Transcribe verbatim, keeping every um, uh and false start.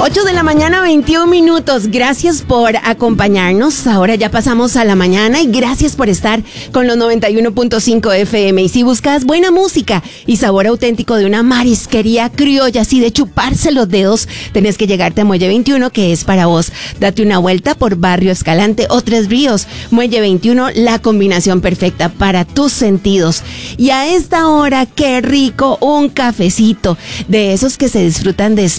ocho de la mañana, veintiún minutos. Gracias por acompañarnos. Ahora ya pasamos a la mañana y gracias por estar con los noventa y uno punto cinco F M. Y si buscas buena música y sabor auténtico de una marisquería criolla, así de chuparse los dedos, tenés que llegarte a Muelle veintiuno, que es para vos. Date una vuelta por Barrio Escalante o Tres Ríos. Muelle veintiuno, la combinación perfecta para tus sentidos. Y a esta hora, qué rico un cafecito, de esos que se disfrutan después